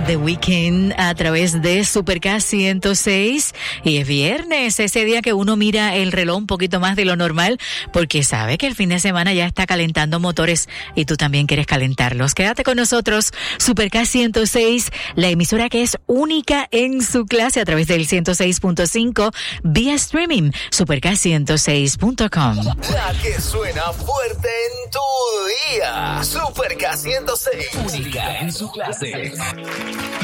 The Weeknd a través de Super K 106 y es viernes, ese día que uno mira el reloj un poquito más de lo normal porque sabe que el fin de semana ya está calentando motores y tú también quieres calentarlos. Quédate con nosotros, Super K 106, la emisora que es única en su clase a través del 106.5 vía streaming, superk106.com. La que suena fuerte en tu día, Super K 106, única en su clase.